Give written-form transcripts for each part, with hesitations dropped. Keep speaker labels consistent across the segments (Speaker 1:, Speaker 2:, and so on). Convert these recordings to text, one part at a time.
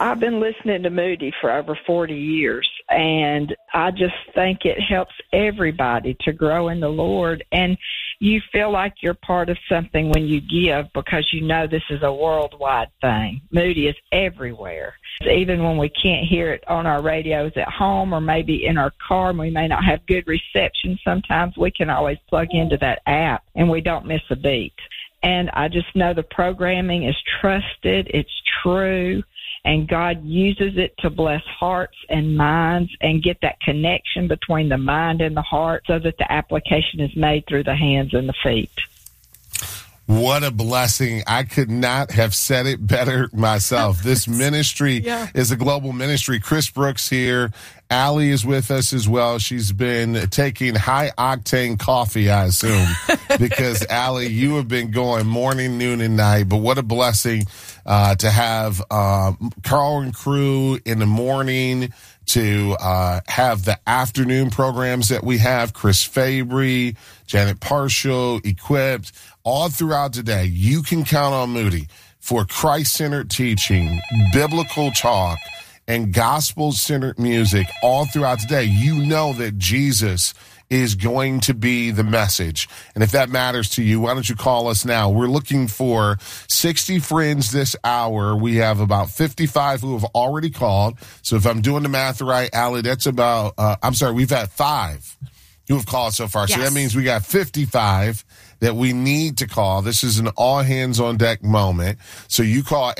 Speaker 1: I've been listening to Moody for over 40 years, and I just think it helps everybody to grow in the Lord. And you feel like you're part of something when you give, because you know this is a worldwide thing. Moody is everywhere. Even when we can't hear it on our radios at home or maybe in our car and we may not have good reception, sometimes we can always plug into that app and we don't miss a beat. And I just know the programming is trusted, it's true, and God uses it to bless hearts and minds and get that connection between the mind and the heart so that the application is made through the hands and the feet.
Speaker 2: What a blessing. I could not have said it better myself. This ministry is a global ministry. Chris Brooks here. Allie is with us as well. She's been taking high-octane coffee, I assume, because, Allie, you have been going morning, noon, and night. But what a blessing to have Carl and crew in the morning, to have the afternoon programs that we have, Chris Fabry, Janet Parshall, Equipped, all throughout the day. You can count on Moody for Christ-centered teaching, biblical talk, and gospel-centered music all throughout the day. You know that Jesus is going to be the message. And if that matters to you, why don't you call us now? We're looking for 60 friends this hour. We have about 55 who have already called. So if I'm doing the math right, Allie, that's about, we've had 5 who have called so far. Yes. So that means we got 55 that we need to call. This is an all-hands-on-deck moment. So you call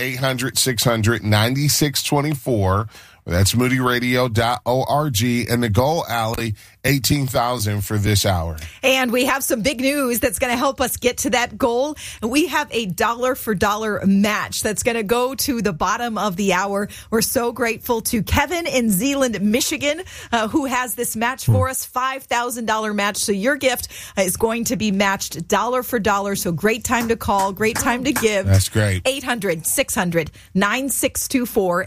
Speaker 2: 800-600-9624. That's moodyradio.org. And the goal, Allie, 18,000 for this hour.
Speaker 3: And we have some big news that's going to help us get to that goal. We have a $1 match that's going to go to the bottom of the hour. We're so grateful to Kevin in Zeeland, Michigan, who has this match for us, $5,000 match. So your gift is going to be matched $1. So great time to call, great time to give.
Speaker 2: That's great.
Speaker 3: 800-600-9624,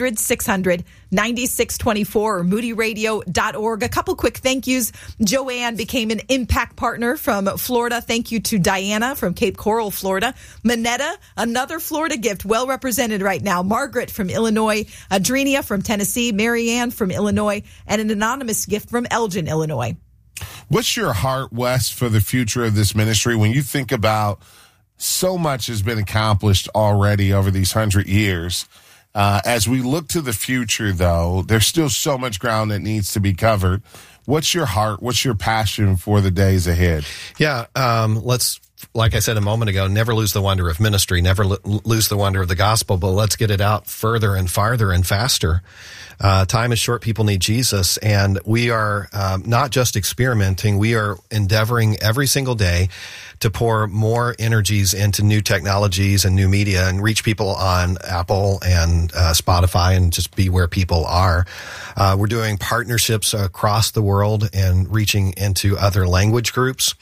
Speaker 3: 800-600-9624, or moodyradio.org. A couple quick thank yous. Joanne became an impact partner from Florida. Thank you to Diana from Cape Coral, Florida. Manetta, another Florida gift, well represented right now. Margaret from Illinois. Adrenia from Tennessee. Marianne from Illinois. And an anonymous gift from Elgin, Illinois.
Speaker 2: What's your heart, Wes, for the future of this ministry? When you think about so much has been accomplished already over these 100 years, as we look to the future, though, there's still so much ground that needs to be covered. What's your heart? What's your passion for the days ahead?
Speaker 4: Yeah, let's, like I said a moment ago, never lose the wonder of ministry, never lose the wonder of the gospel, but let's get it out further and farther and faster. Time is short. People need Jesus. And we are not just experimenting. We are endeavoring every single day to pour more energies into new technologies and new media and reach people on Apple and Spotify and just be where people are. We're doing partnerships across the world and reaching into other language groups.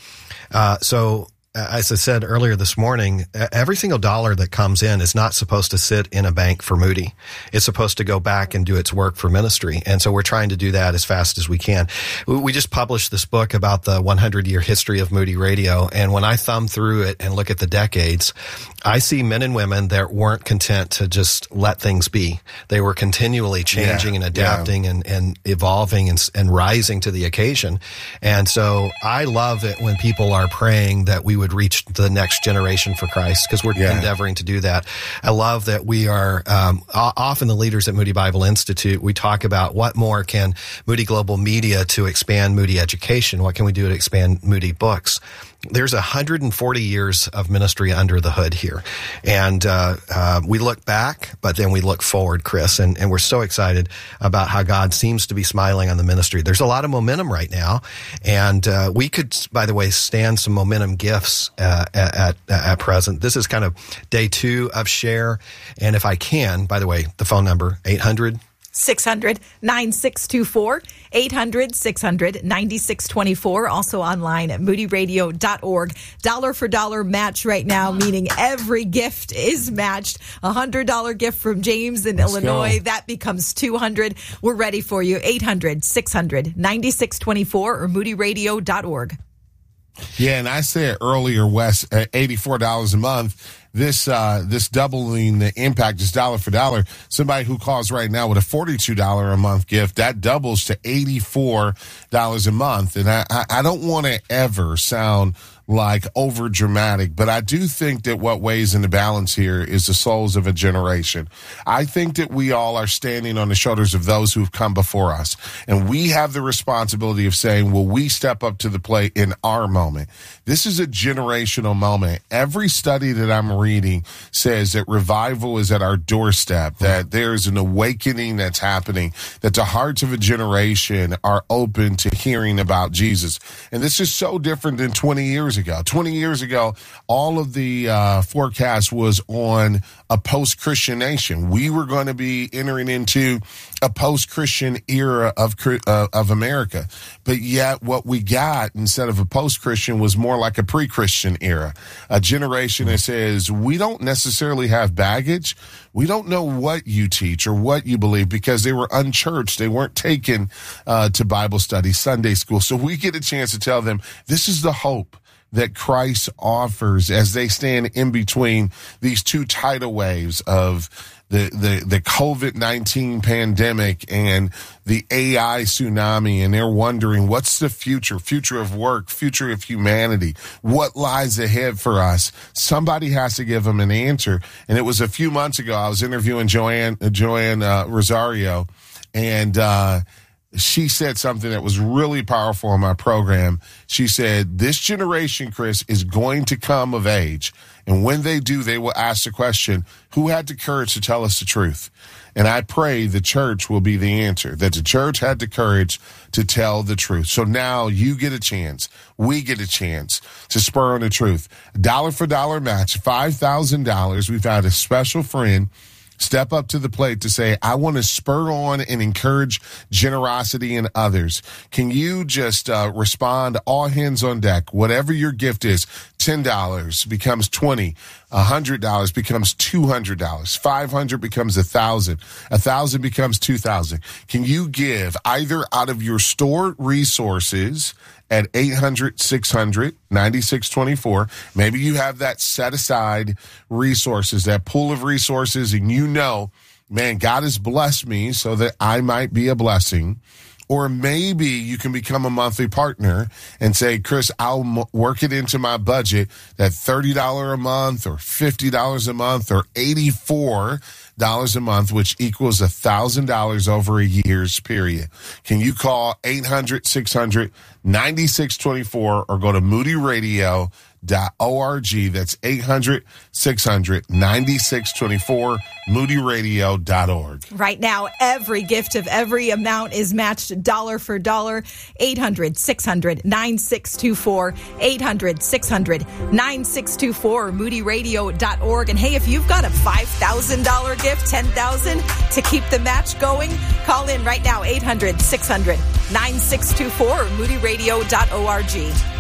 Speaker 4: So as I said earlier this morning, every single dollar that comes in is not supposed to sit in a bank for Moody. It's supposed to go back and do its work for ministry. And so we're trying to do that as fast as we can. We just published this book about the 100-year history of Moody Radio. And when I thumb through it and look at the decades, I see men and women that weren't content to just let things be. They were continually changing and adapting and evolving and rising to the occasion. And so I love it when people are praying that we would reach the next generation for Christ, because we're endeavoring to do that. I love that we are often the leaders at Moody Bible Institute. We talk about what more can Moody Global Media to expand Moody education? What can we do to expand Moody books? There's 140 years of ministry under the hood here. And we look back, but then we look forward, Chris, and we're so excited about how God seems to be smiling on the ministry. There's a lot of momentum right now, and we could, by the way, stand some momentum gifts at present. This is kind of day 2 of Share, and if I can, by the way, the phone number, 800-600-9624, 800-600-9624, also online at moodyradio.org. $1 match right now, meaning every gift is matched. $100 gift from James in Illinois. That becomes $200. We're ready for you. 800-600-9624 or moodyradio.org.
Speaker 2: Yeah, and I said earlier, Wes, $84 a month. this doubling the impact is dollar for dollar. Somebody who calls right now with a $42 a month gift, that doubles to $84 a month. And I don't want to ever sound like over dramatic, but I do think that what weighs in the balance here is the souls of a generation. I think that we all are standing on the shoulders of those who've come before us, and we have the responsibility of saying, will we step up to the plate in our moment? This is a generational moment. Every study that I'm reading says that revival is at our doorstep, that there's an awakening that's happening, that the hearts of a generation are open to hearing about Jesus. And this is so different than 20 years ago. 20 years ago, all of the forecast was on a post-Christian nation. We were going to be entering into a post-Christian era of America. But yet what we got instead of a post-Christian was more like a pre-Christian era, a generation that says, we don't necessarily have baggage. We don't know what you teach or what you believe because they were unchurched. They weren't taken to Bible study, Sunday school. So we get a chance to tell them, this is the hope that Christ offers as they stand in between these two tidal waves of the COVID-19 pandemic and the AI tsunami, and they're wondering, what's the future of work, future of humanity, what lies ahead for us? Somebody has to give them an answer. And it was a few months ago, I was interviewing Joanne Rosario, and she said something that was really powerful in my program. She said, this generation, Chris, is going to come of age. And when they do, they will ask the question, who had the courage to tell us the truth? And I pray the church will be the answer, that the church had the courage to tell the truth. So now you get a chance. We get a chance to spur on the truth. Dollar for dollar match, $5,000. We've had a special friend step up to the plate to say, I want to spur on and encourage generosity in others. Can you just respond, all hands on deck? Whatever your gift is, $10 becomes $20, $100 becomes $200, $500 becomes $1,000, $1,000 becomes $2,000. Can you give either out of your stored resources at 800-600-9624. Maybe you have that set aside resources, that pool of resources, and you know, man, God has blessed me so that I might be a blessing. Or maybe you can become a monthly partner and say, Chris, I'll work it into my budget, that $30 a month or $50 a month or $84 a month, which equals $1,000 over a year's period. Can you call 800-600-9624 or go to moodyradio.org? That's 800-600-9624, moodyradio.org.
Speaker 3: Right now, every gift of every amount is matched dollar for dollar. 800-600-9624, 800-600-9624, moodyradio.org. And hey, if you've got a $5,000 gift, $10,000 to keep the match going, call in right now, 800-600-9624, moodyradio.org.